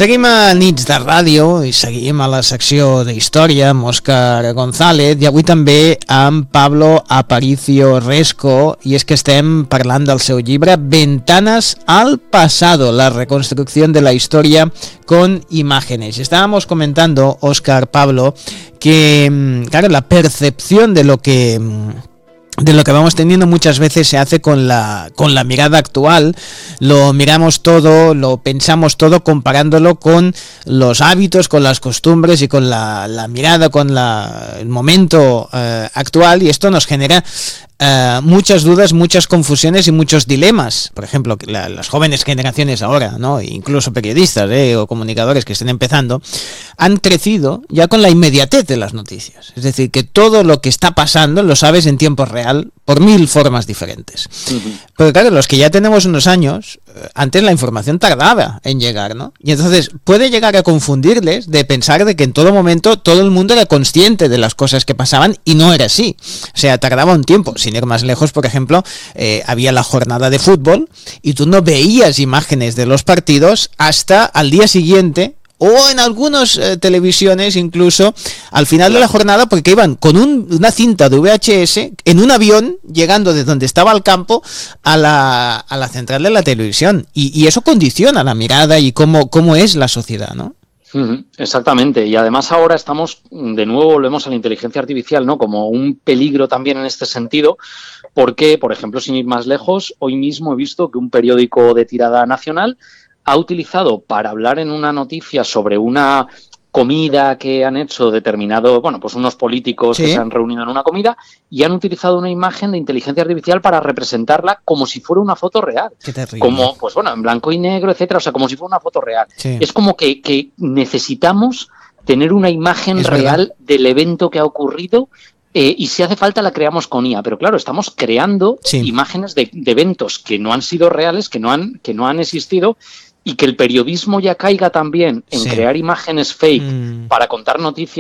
Seguim a Nits de Ràdio i seguim a la secció d'Història amb Òscar González i avui també amb Pablo Aparicio Resco, i és que estem parlant del seu llibre Ventanas al pasado, la reconstrucción de la historia con imágenes. Estábamos comentando, Óscar, Pablo, que claro, la percepción de lo que vamos teniendo muchas veces se hace con la mirada actual. Lo miramos todo, lo pensamos todo comparándolo con los hábitos, con las costumbres y con la mirada, con el momento actual, y esto nos genera muchas dudas, muchas confusiones y muchos dilemas. Por ejemplo, las jóvenes generaciones ahora, ¿no? Incluso periodistas o comunicadores que estén empezando, han crecido ya con la inmediatez de las noticias. Es decir, que todo lo que está pasando lo sabes en tiempo real por 1000 formas diferentes. Uh-huh. Pero claro, los que ya tenemos unos años, antes la información tardaba en llegar, ¿no? Y entonces puede llegar a confundirles de pensar de que en todo momento todo el mundo era consciente de las cosas que pasaban, y no era así. O sea, tardaba un tiempo. Sin ir más lejos, por ejemplo, había la jornada de fútbol y tú no veías imágenes de los partidos hasta al día siguiente, o en algunas televisiones incluso al final de la jornada, porque iban con una cinta de VHS en un avión llegando de donde estaba el campo a la central de la televisión, y eso condiciona la mirada y cómo es la sociedad, ¿no? Exactamente, y además ahora de nuevo volvemos a la inteligencia artificial, ¿no? Como un peligro también en este sentido, porque, por ejemplo, sin ir más lejos, hoy mismo he visto que un periódico de tirada nacional ha utilizado para hablar en una noticia sobre una comida que han hecho pues unos políticos, ¿sí?, que se han reunido en una comida, y han utilizado una imagen de inteligencia artificial para representarla como si fuera una foto real. Qué terrible. Como, pues bueno, en blanco y negro, etcétera, o sea, como si fuera una foto real. Sí. Es como que necesitamos tener una imagen real del evento que ha ocurrido, y si hace falta la creamos con IA. Pero claro, estamos creando imágenes de eventos que no han sido reales, que no han existido, y que el periodismo ya caiga también en crear imágenes fake para contar noticias